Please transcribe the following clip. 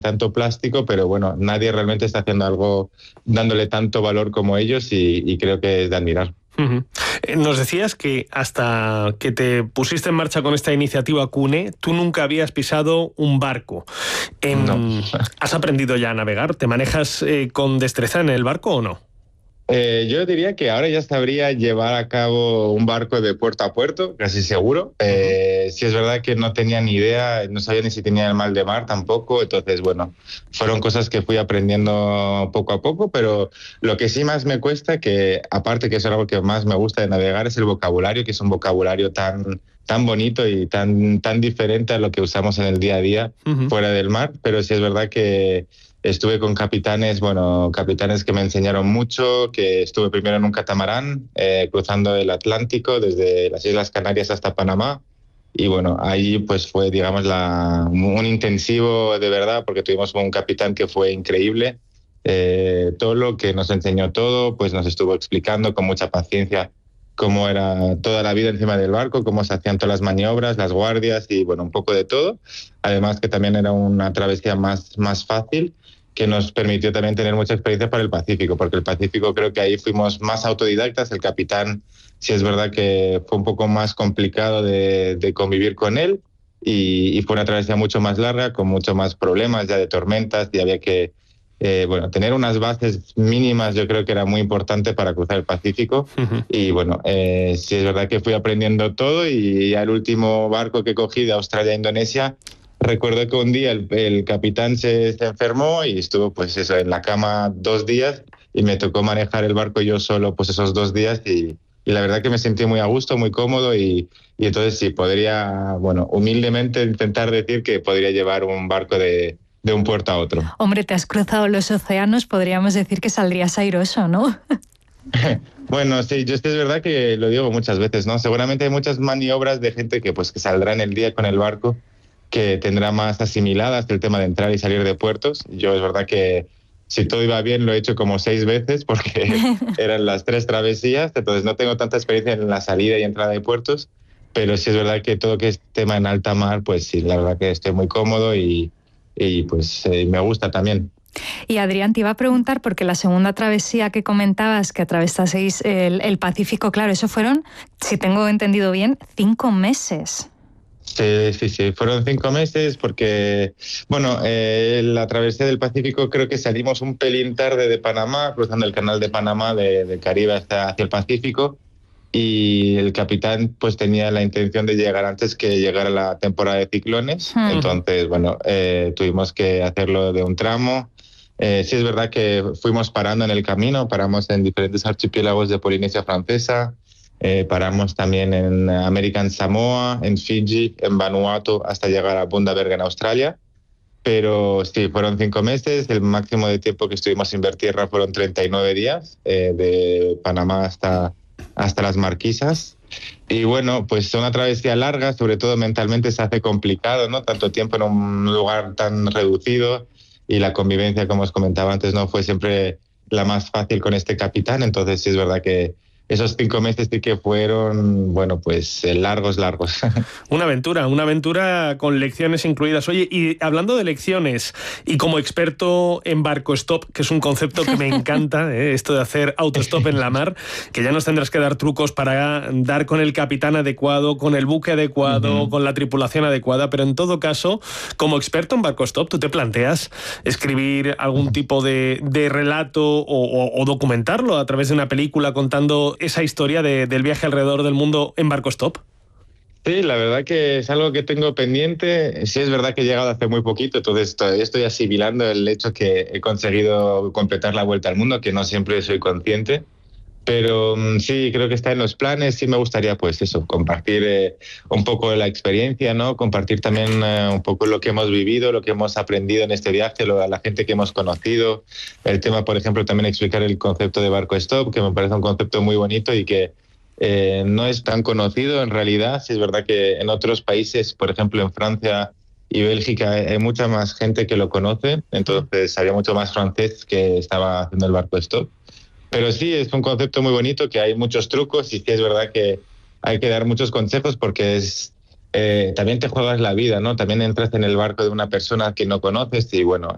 tanto plástico, pero bueno, nadie realmente está haciendo algo dándole tanto valor como ellos y creo que es de admirar. Uh-huh. Nos decías que hasta que te pusiste en marcha con esta iniciativa Cune, tú nunca habías pisado un barco. No. ¿Has aprendido ya a navegar? ¿Te manejas con destreza en el barco o no? Yo diría que ahora ya sabría llevar a cabo un barco de puerto a puerto, casi seguro. Sí es verdad que no tenía ni idea, no sabía ni si tenía el mal de mar tampoco, entonces bueno, fueron cosas que fui aprendiendo poco a poco, pero lo que sí más me cuesta, que aparte que es algo que más me gusta de navegar, es el vocabulario, que es un vocabulario tan bonito y tan diferente a lo que usamos en el día a día fuera del mar, pero sí es verdad que estuve con capitanes que me enseñaron mucho, que estuve primero en un catamarán cruzando el Atlántico desde las Islas Canarias hasta Panamá. Y bueno, ahí pues fue, digamos, un intensivo de verdad, porque tuvimos un capitán que fue increíble. Todo lo que nos enseñó todo, pues nos estuvo explicando con mucha paciencia cómo era toda la vida encima del barco, cómo se hacían todas las maniobras, las guardias y bueno, un poco de todo. Además que también era una travesía más fácil, que nos permitió también tener mucha experiencia para el Pacífico, porque el Pacífico creo que ahí fuimos más autodidactas. El capitán sí es verdad que fue un poco más complicado de convivir con él y fue una travesía mucho más larga, con mucho más problemas ya de tormentas y había que tener unas bases mínimas. Yo creo que era muy importante para cruzar el Pacífico. Y bueno, sí es verdad que fui aprendiendo todo y al último barco que cogí de Australia a Indonesia, recuerdo que un día el capitán se enfermó y estuvo pues eso, en la cama 2 días y me tocó manejar el barco yo solo pues esos 2 días y la verdad que me sentí muy a gusto, muy cómodo y entonces sí, podría, humildemente intentar decir que podría llevar un barco de un puerto a otro. Hombre, te has cruzado los océanos, podríamos decir que saldrías airoso, ¿no? Bueno, sí, yo es verdad que lo digo muchas veces, ¿no? Seguramente hay muchas maniobras de gente que saldrá en el día con el barco, que tendrá más asimiladas el tema de entrar y salir de puertos. Yo es verdad que si todo iba bien lo he hecho como 6 veces porque eran las 3 travesías, entonces no tengo tanta experiencia en la salida y entrada de puertos, pero sí es verdad que todo que es tema en alta mar, pues sí, la verdad que estoy muy cómodo y me gusta también. Y Adrián, te iba a preguntar, porque la segunda travesía que comentabas, que atravesaseis el Pacífico, claro, eso fueron, si tengo entendido bien, 5 meses. Sí, fueron 5 meses porque, la travesía del Pacífico creo que salimos un pelín tarde de Panamá, cruzando el canal de Panamá del Caribe hacia el Pacífico, y el capitán pues tenía la intención de llegar antes que llegara la temporada de ciclones. Entonces, tuvimos que hacerlo de un tramo. Sí es verdad que fuimos parando en el camino, paramos en diferentes archipiélagos de Polinesia Francesa, paramos también en American Samoa, en Fiji, en Vanuatu, hasta llegar a Bundaberg en Australia. Pero sí, fueron 5 meses, el máximo de tiempo que estuvimos sin ver tierra fueron 39 días, de Panamá hasta las Marquesas. Y bueno, pues una travesía larga, sobre todo mentalmente se hace complicado, ¿no? Tanto tiempo en un lugar tan reducido y la convivencia, como os comentaba antes, no fue siempre la más fácil con este capitán. Entonces sí es verdad que esos 5 meses sí que fueron, largos. Una aventura con lecciones incluidas. Oye, y hablando de lecciones, y como experto en barco stop, que es un concepto que me encanta, esto de hacer autostop en la mar, que ya nos tendrás que dar trucos para dar con el capitán adecuado, con el buque adecuado, con la tripulación adecuada, pero en todo caso, como experto en barco stop, ¿tú te planteas escribir algún tipo de relato o documentarlo a través de una película contando esa historia del viaje alrededor del mundo en barco stop? Sí, la verdad que es algo que tengo pendiente. Sí es verdad que he llegado hace muy poquito, entonces todavía estoy asimilando el hecho que he conseguido completar la vuelta al mundo, que no siempre soy consciente. Pero sí, creo que está en los planes. Sí me gustaría, compartir un poco de la experiencia, ¿no? Compartir también un poco lo que hemos vivido, lo que hemos aprendido en este viaje, a la gente que hemos conocido. El tema, por ejemplo, también explicar el concepto de barco stop, que me parece un concepto muy bonito y que no es tan conocido en realidad. Sí es verdad que en otros países, por ejemplo en Francia y Bélgica, hay mucha más gente que lo conoce, entonces había mucho más francés que estaba haciendo el barco stop. Pero sí, es un concepto muy bonito, que hay muchos trucos y sí es verdad que hay que dar muchos consejos porque también te juegas la vida, ¿no? También entras en el barco de una persona que no conoces y